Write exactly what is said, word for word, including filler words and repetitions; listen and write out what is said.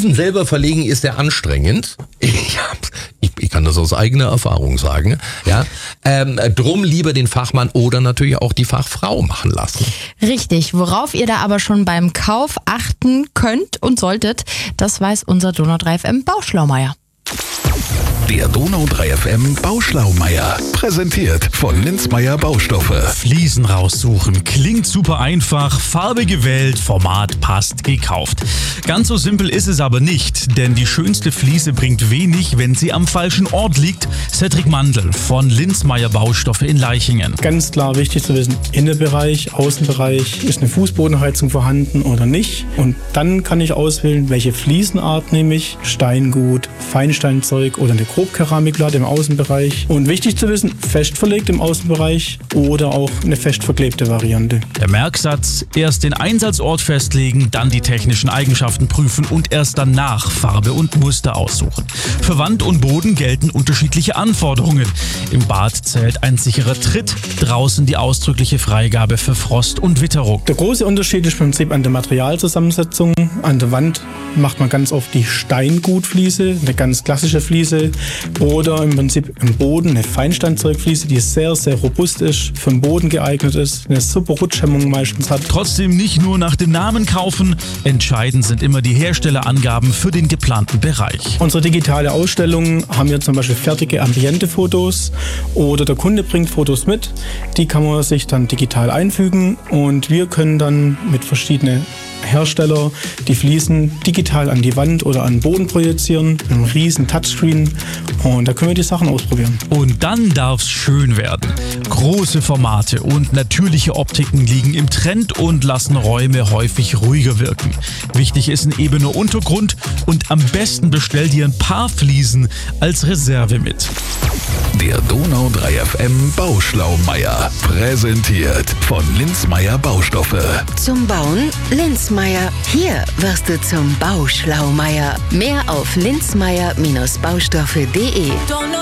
Fliesen selber verlegen ist sehr anstrengend. Ich, ich, ich kann das aus eigener Erfahrung sagen. Ja, ähm, drum lieber den Fachmann oder natürlich auch die Fachfrau machen lassen. Richtig, worauf ihr da aber schon beim Kauf achten könnt und solltet, das weiß unser Donau drei F M Bauschlaumeier. Der Donau drei F M Bauschlaumeier, präsentiert von Linzmeier Baustoffe. Fliesen raussuchen, klingt super einfach, Farbe gewählt, Format passt, gekauft. Ganz so simpel ist es aber nicht, denn die schönste Fliese bringt wenig, wenn sie am falschen Ort liegt. Cedric Mandl von Linzmeier Baustoffe in Laichingen. Ganz klar wichtig zu wissen, Innenbereich, Außenbereich, ist eine Fußbodenheizung vorhanden oder nicht. Und dann kann ich auswählen, welche Fliesenart nehme ich, Steingut, Feinsteinzeug oder eine Grobkeramikplatte im Außenbereich. Und wichtig zu wissen, fest verlegt im Außenbereich oder auch eine fest verklebte Variante. Der Merksatz, erst den Einsatzort festlegen, dann die technischen Eigenschaften prüfen und erst danach Farbe und Muster aussuchen. Für Wand und Boden gelten unterschiedliche Anforderungen. Im Bad zählt ein sicherer Tritt, draußen die ausdrückliche Freigabe für Frost und Witterung. Der große Unterschied ist im Prinzip an der Materialzusammensetzung. An der Wand macht man ganz oft die Steingutfliese, eine ganz klassische Fliese. Oder im Prinzip im Boden eine Feinsteinzeugfliese, die sehr, sehr robust ist, für den Boden geeignet ist, eine super Rutschhemmung meistens hat. Trotzdem nicht nur nach dem Namen kaufen, entscheidend sind immer die Herstellerangaben für den geplanten Bereich. Unsere digitale Ausstellung haben wir zum Beispiel fertige Ambiente-Fotos oder der Kunde bringt Fotos mit, die kann man sich dann digital einfügen und wir können dann mit verschiedenen Hersteller die Fliesen digital an die Wand oder an den Boden projizieren, mit einem riesen Touchscreen und da können wir die Sachen ausprobieren. Und dann darf's schön werden. Große Formate und natürliche Optiken liegen im Trend und lassen Räume häufig ruhiger wirken. Wichtig ist ein ebener Untergrund und am besten bestell dir ein paar Fliesen als Reserve mit. Der Donau drei F M Bauschlaumeier, präsentiert von Linzmeier Baustoffe. Zum Bauen Linzmeier. Hier wirst du zum Bauschlaumeier. Mehr auf linzmeier Baustoffe punkt de.